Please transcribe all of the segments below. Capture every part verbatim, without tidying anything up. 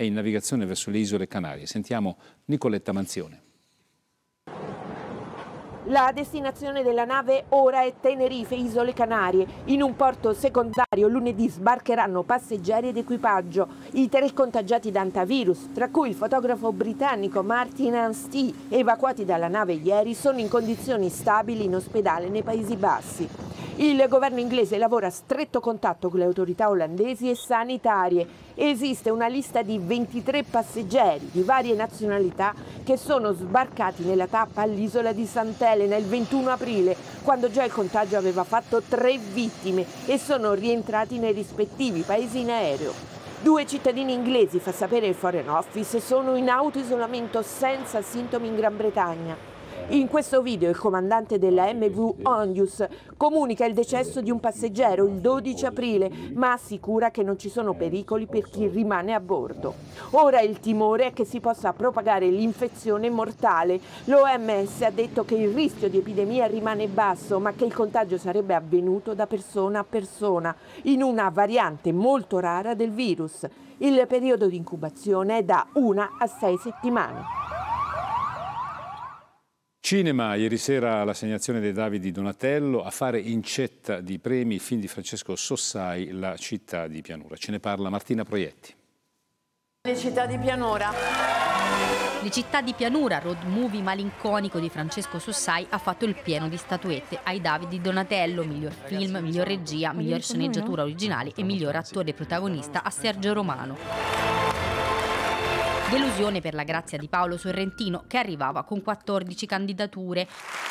è in navigazione verso le isole Canarie. Sentiamo Nicoletta Manzione. La destinazione della nave ora è Tenerife, Isole Canarie. In un porto secondario lunedì sbarcheranno passeggeri ed equipaggio. I tre contagiati da antivirus, tra cui il fotografo britannico Martin Anstey, evacuati dalla nave ieri, sono in condizioni stabili in ospedale nei Paesi Bassi. Il governo inglese lavora a stretto contatto con le autorità olandesi e sanitarie. Esiste una lista di ventitré passeggeri di varie nazionalità che sono sbarcati nella tappa all'isola di Sant'Elena il ventuno aprile, quando già il contagio aveva fatto tre vittime, e sono rientrati nei rispettivi paesi in aereo. Due cittadini inglesi, fa sapere il Foreign Office, sono in autoisolamento senza sintomi in Gran Bretagna. In questo video il comandante della M V Ondius comunica il decesso di un passeggero il dodici aprile, ma assicura che non ci sono pericoli per chi rimane a bordo. Ora il timore è che si possa propagare l'infezione mortale. L'O M S ha detto che il rischio di epidemia rimane basso, ma che il contagio sarebbe avvenuto da persona a persona, in una variante molto rara del virus. Il periodo di incubazione è da una a sei settimane. Cinema, ieri sera l'assegnazione dei David di Donatello, a fare incetta di premi il film di Francesco Sossai, La città di pianura. Ce ne parla Martina Proietti. Le città di pianura. Le città di pianura, road movie malinconico di Francesco Sossai, ha fatto il pieno di statuette ai David di Donatello, miglior film, miglior regia, miglior sceneggiatura originale e miglior attore protagonista a Sergio Romano. Delusione per la Grazia di Paolo Sorrentino, che arrivava con quattordici candidature.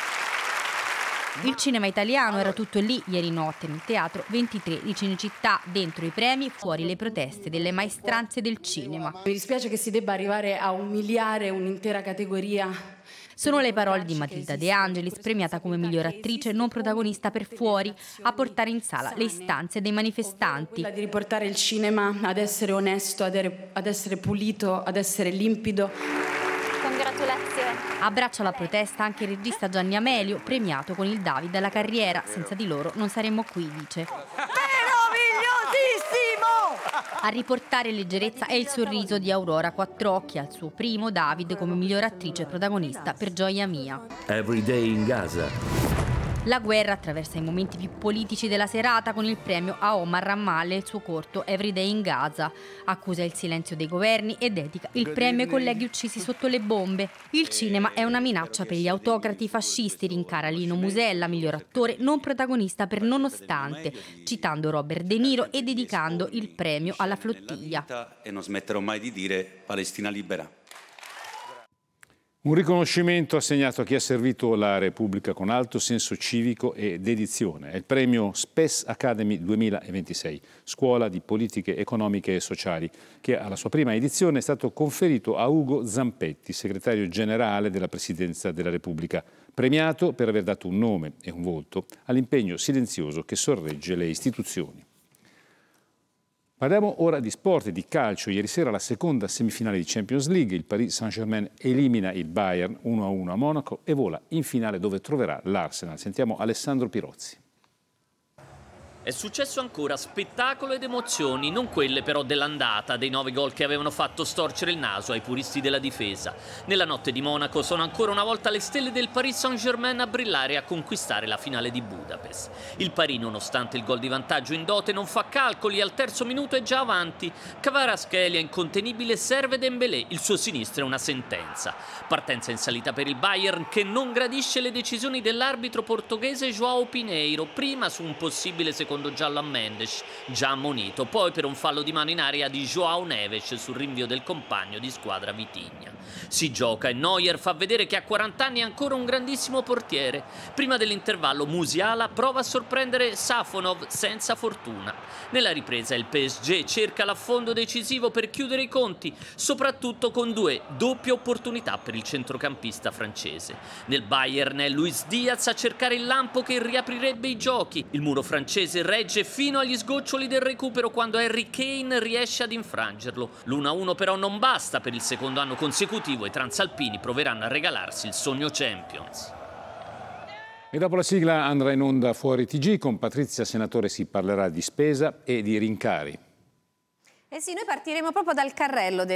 Il cinema italiano era tutto lì ieri notte nel teatro ventitré di Cinecittà, dentro i premi, fuori le proteste delle maestranze del cinema. Mi dispiace che si debba arrivare a umiliare un'intera categoria. Sono le parole di Matilda De Angelis, premiata come miglior attrice non protagonista per Fuori, a portare in sala le istanze dei manifestanti. Quella di riportare il cinema ad essere onesto, ad essere pulito, ad essere limpido. Congratulazioni. Abbraccia la protesta anche il regista Gianni Amelio, premiato con il David alla carriera. Senza di loro non saremmo qui, dice. A riportare leggerezza è il sorriso di Aurora Quattrocchi al suo primo David come miglior attrice protagonista per Gioia Mia. Every Day in Gaza. La guerra attraversa i momenti più politici della serata con il premio a Omar Ramaleh e il suo corto Every Day in Gaza. Accusa il silenzio dei governi e dedica il premio ai colleghi uccisi sotto le bombe. Il cinema è una minaccia per gli autocrati fascisti, rincara Lino Musella, miglior attore non protagonista per Nonostante, citando Robert De Niro e dedicando il premio alla flottiglia. E non smetterò mai di dire Palestina libera. Un riconoscimento assegnato a chi ha servito la Repubblica con alto senso civico e dedizione. È il premio Space Academy duemilaventisei, Scuola di Politiche Economiche e Sociali, che alla sua prima edizione è stato conferito a Ugo Zampetti, segretario generale della Presidenza della Repubblica, premiato per aver dato un nome e un volto all'impegno silenzioso che sorregge le istituzioni. Parliamo ora di sport e di calcio. Ieri sera la seconda semifinale di Champions League, il Paris Saint-Germain elimina il Bayern uno a uno a Monaco e vola in finale dove troverà l'Arsenal. Sentiamo Alessandro Pirozzi. È successo ancora spettacolo ed emozioni, non quelle però dell'andata, dei nove gol che avevano fatto storcere il naso ai puristi della difesa. Nella notte di Monaco sono ancora una volta le stelle del Paris Saint-Germain a brillare e a conquistare la finale di Budapest. Il Paris, nonostante il gol di vantaggio in dote, non fa calcoli, al terzo minuto è già avanti. Kvaratskhelia incontenibile serve Dembélé, il suo sinistro è una sentenza. Partenza in salita per il Bayern che non gradisce le decisioni dell'arbitro portoghese João Pinheiro, prima su un possibile secondo giallo a Mendes, già ammonito, poi per un fallo di mano in area di João Neves sul rinvio del compagno di squadra Vitinha. Si gioca e Neuer fa vedere che a quaranta anni è ancora un grandissimo portiere. Prima dell'intervallo Musiala prova a sorprendere Safonov senza fortuna. Nella ripresa il P S G cerca l'affondo decisivo per chiudere i conti, soprattutto con due doppie opportunità per il centrocampista francese. Nel Bayern è Luis Diaz a cercare il lampo che riaprirebbe i giochi. Il muro francese regge fino agli sgoccioli del recupero quando Harry Kane riesce ad infrangerlo. l'uno a uno però non basta per il secondo anno consecutivo e i transalpini proveranno a regalarsi il sogno Champions. E dopo la sigla andrà in onda Fuori T G, con Patrizia Senatore si parlerà di spesa e di rincari. Eh sì, noi partiremo proprio dal carrello del